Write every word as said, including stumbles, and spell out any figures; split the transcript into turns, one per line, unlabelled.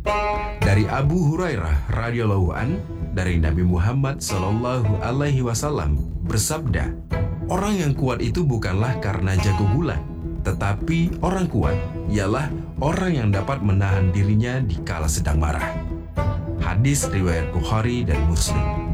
Dari Abu Hurairah radhiyallahu an, dari Nabi Muhammad Shallallahu Alaihi Wasallam bersabda, orang yang kuat itu bukanlah karena jago gulat, tetapi orang kuat ialah orang yang dapat menahan dirinya di kala sedang marah. Hadis riwayat Bukhari dan Muslim.